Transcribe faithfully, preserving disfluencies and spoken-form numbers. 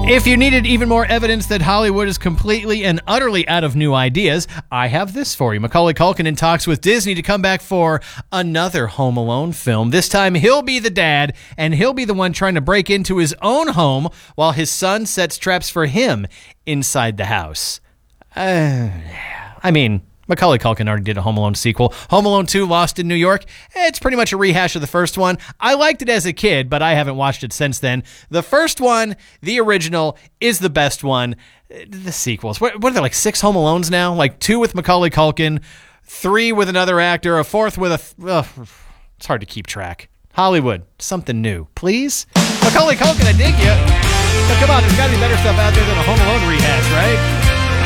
If you needed even more evidence that Hollywood is completely and utterly out of new ideas, I have this for you. Macaulay Culkin in talks with Disney to come back for another Home Alone film. This time, he'll be the dad, and he'll be the one trying to break into his own home while his son sets traps for him inside the house. Uh, I mean... Macaulay Culkin already did a Home Alone sequel. Home Alone two, Lost in New York. It's pretty much a rehash of the first one. I liked it as a kid, but I haven't watched it since then. The first one, the original, is the best one. The sequels. What, what are there, like six Home Alones now? Like two with Macaulay Culkin, three with another actor, a fourth with a... Th- uh, it's hard to keep track. Hollywood, something new, please? Macaulay Culkin, I dig you. But come on, there's got to be better stuff out there than a Home Alone rehash, right?